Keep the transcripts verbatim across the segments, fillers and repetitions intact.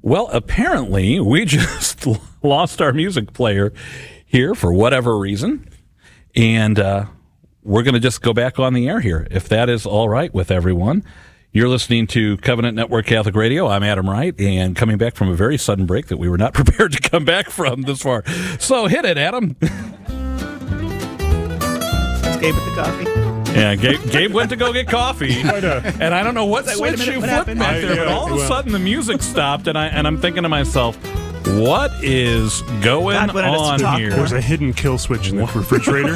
Well, apparently we just lost our music player here for whatever reason, and uh, we're going to just go back on the air here, if that is all right with everyone. You're listening to Covenant Network Catholic Radio. I'm Adam Wright, and coming back from a very sudden break that we were not prepared to come back from this far. So hit it, Adam. It's Gabe with the coffee. Yeah, Gabe, Gabe went to go get coffee, and I don't know what Like, wait a switch minute, you what flipped happened? back I- there, but yeah, all of a well- sudden the music stopped, and I and I'm thinking to myself, what is going God wanted us to on talk here? more. There's a hidden kill switch in the refrigerator.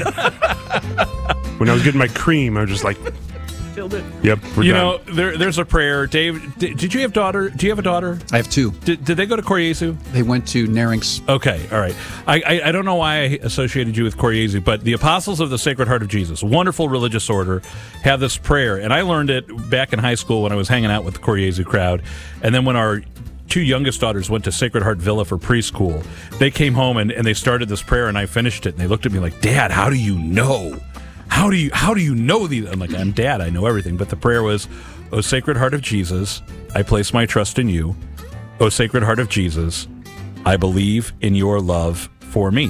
When I was getting my cream, I was just like, Filled it. "Yep, we're You done." know, there, there's a prayer. Dave, did, did you have daughter? Do you have a daughter? I have two. Did, did they go to Koryezu? They went to Narinx. Okay, all right. I, I I don't know why I associated you with Koryezu, but the Apostles of the Sacred Heart of Jesus, wonderful religious order, have this prayer, and I learned it back in high school when I was hanging out with the Koryezu crowd, and then when our two youngest daughters went to Sacred Heart Villa for preschool, they came home and, and they started this prayer, and I finished it, and they looked at me like, Dad, how do you know? How do you how do you know these? I'm like, I'm Dad, I know everything. But the prayer was, O Sacred Heart of Jesus, I place my trust in you. O Sacred Heart of Jesus, I believe in your love for me.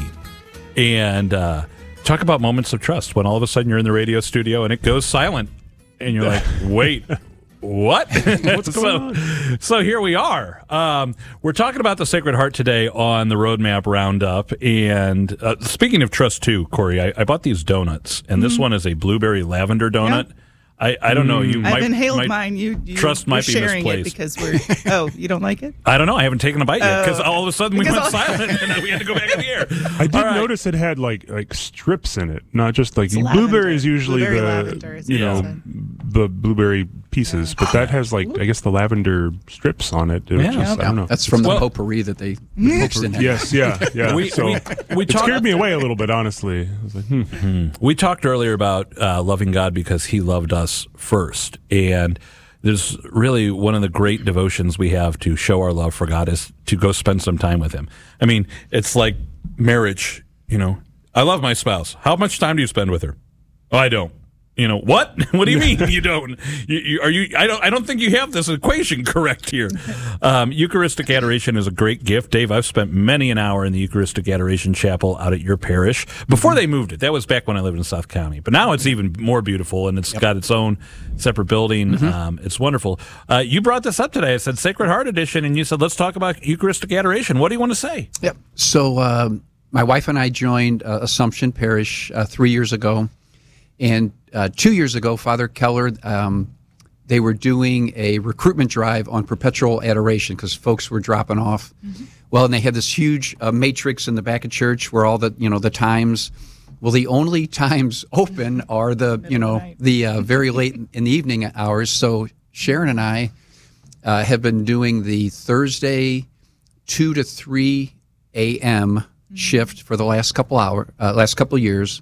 And uh, talk about moments of trust when all of a sudden you're in the radio studio and it goes silent, and you're like, wait. What? What's going so, so here we are. Um, we're talking about the Sacred Heart today on the Roadmap Roundup. And uh, speaking of trust, too, Corey, I, I bought these donuts, and this one is a blueberry lavender donut. Yeah. I, I don't know. You I've might, inhaled might- mine. You, you trust you're might be sharing it misplaced. because we're. Oh, you don't like it? I don't know. I haven't taken a bite yet because Oh, all of a sudden we because went all- silent and we had to go back in the air. I did All right. notice it had like like strips in it, not just like It's blueberry is lavender. usually Blueberry the lavender is you what know it said. the blueberry pieces, but that has like I guess the lavender strips on it. It was Yeah. just, I don't know. That's from the Well- potpourri that they mixed in there. Yes, yeah, yeah. We- so we- we it talked- scared me away a little bit, honestly. I was like, hmm. We talked earlier about uh, loving God because He loved us first, and there's really one of the great devotions we have to show our love for God is to go spend some time with Him. I mean, it's like marriage. You know, I love my spouse. How much time do you spend with her? Oh, I don't. You know what? What do you mean you don't? You, you, are you? I don't. I don't think you have this equation correct here. Um, Eucharistic adoration is a great gift, Dave. I've spent many an hour in the Eucharistic Adoration Chapel out at your parish before they moved it. That was back when I lived in South County, but now it's even more beautiful and it's yep. got its own separate building. Mm-hmm. Um, it's wonderful. Uh, you brought this up today. I said Sacred Heart Edition, and you said let's talk about Eucharistic adoration. What do you want to say? Yep. So um, my wife and I joined uh, Assumption Parish uh, three years ago. And uh, two years ago, Father Keller, um, they were doing a recruitment drive on perpetual adoration because folks were dropping off. Mm-hmm. Well, and they had this huge uh, matrix in the back of church where all the, you know, the times. Well, the only times open are the, you know, the uh, very late in the evening hours. So Sharon and I uh, have been doing the Thursday two to three a.m. Mm-hmm. shift for the last couple hour, uh, last couple years,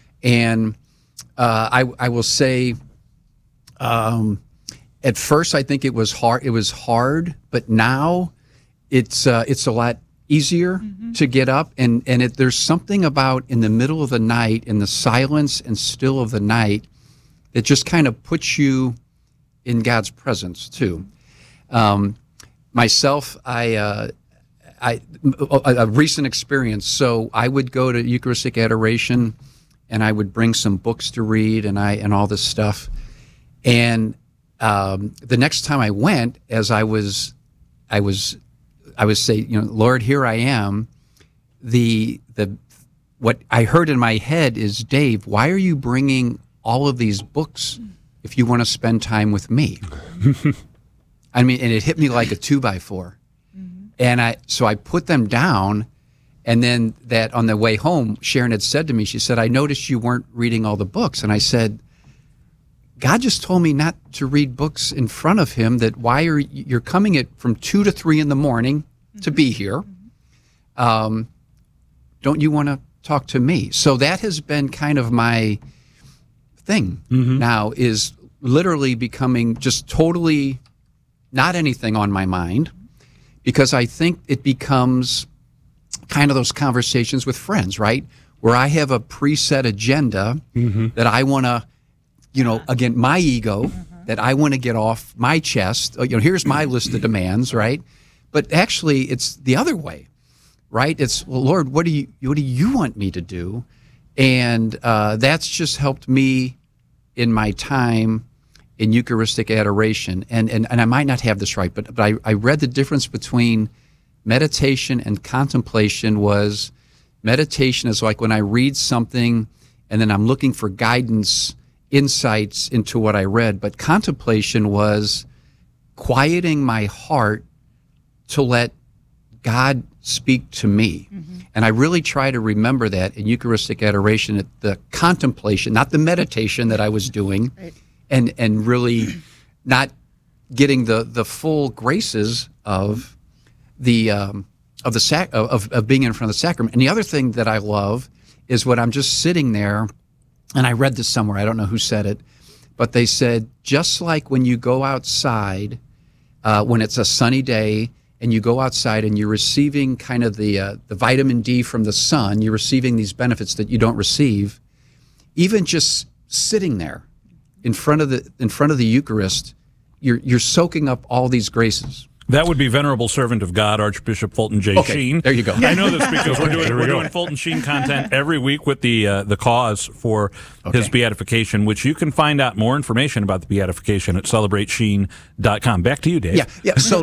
and Uh, I, I will say, um, at first I think it was hard. It was hard, but now it's uh, it's a lot easier mm-hmm. to get up. And and it, there's something about in the middle of the night, in the silence and still of the night, that just kind of puts you in God's presence too. Um, myself, I. Uh, I a, a recent experience. So I would go to Eucharistic adoration, and I would bring some books to read, and I and all this stuff. And um, the next time I went, as I was, I was, I was say, you know, Lord, here I am. The the what I heard in my head is, Dave, why are you bringing all of these books if you want to spend time with me? I mean, and it hit me like a two by four. Mm-hmm. And I so I put them down. And then that on the way home, Sharon had said to me, she said, I noticed you weren't reading all the books. And I said, God just told me not to read books in front of him, that why are you, you're coming at from two to three in the morning mm-hmm. to be here. Um, don't you want to talk to me? So that has been kind of my thing mm-hmm. now, is literally becoming just totally not anything on my mind, because I think it becomes kind of those conversations with friends, right? Where I have a preset agenda mm-hmm. that I want to, you know, again, my ego, mm-hmm. that I want to get off my chest. You know, here's my list of demands, right? but actually, it's the other way, right? It's, well, Lord, what do you what do you want me to do? And uh, that's just helped me in my time in Eucharistic adoration. And and, and I might not have this right, but but I, I read the difference between meditation and contemplation was meditation is like when I read something and then I'm looking for guidance, insights into what I read. But contemplation was quieting my heart to let God speak to me. Mm-hmm. And I really try to remember that in Eucharistic adoration, at the contemplation, not the meditation that I was doing, right. and and really not getting the, the full graces of the um, of the sac- of, of being in front of the sacrament. And the other thing that I love is when I'm just sitting there, and I read this somewhere, I don't know who said it, but they said, just like when you go outside, uh, when it's a sunny day, and you go outside and you're receiving kind of the uh, the vitamin D from the sun, you're receiving these benefits that you don't receive, even just sitting there in front of the in front of the Eucharist, you're you're soaking up all these graces. That would be Venerable Servant of God, Archbishop Fulton J. Okay, Sheen. there you go. I know this because we're doing There we we're go. doing Fulton Sheen content every week with the uh, the cause for Okay. his beatification, which you can find out more information about the beatification at celebrate sheen dot com. Back to you, Dave. Yeah, yeah. So